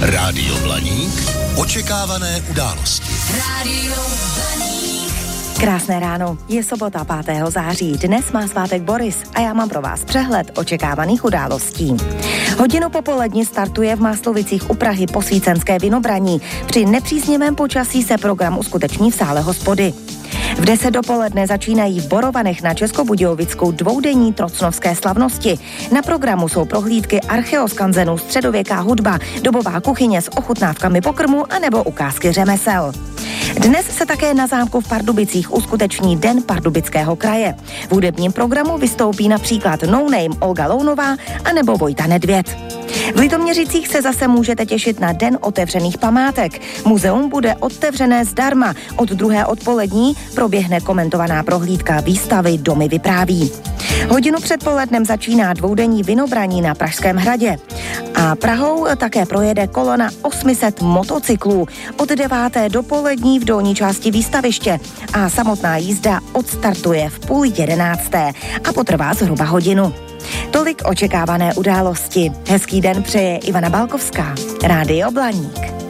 Rádio Blaník. Očekávané události. Rádio Blaník. Krásné ráno, je sobota 5. září, dnes má svátek Boris a já mám pro vás přehled očekávaných událostí. Hodinu popolední startuje v Máslovicích u Prahy posvícenské vinobraní. Při nepříznivém počasí se program uskuteční v sále hospody. V 10 dopoledne začínají v Borovanech na Českobudějovickou dvoudenní trocnovské slavnosti. Na programu jsou prohlídky archeoskanzenů, středověká hudba, dobová kuchyně s ochutnávkami pokrmu anebo ukázky řemesel. Dnes se také na zámku v Pardubicích uskuteční Den Pardubického kraje. V hudebním programu vystoupí například No Name Olga Lounová anebo Vojta Nedvěd. V Litoměřicích se zase můžete těšit na Den otevřených památek. Muzeum bude otevřené zdarma. Od 2. odpolední proběhne komentovaná prohlídka výstavy Domy vypráví. Hodinu před polednem začíná dvoudenní vinobraní na Pražském hradě. A Prahou také projede kolona 800 motocyklů od 9. dopolední v dolní části výstaviště a samotná jízda odstartuje v 10:30 a potrvá zhruba hodinu. Tolik očekávané události. Hezký den přeje Ivana Balkovská. Rádio Blaník.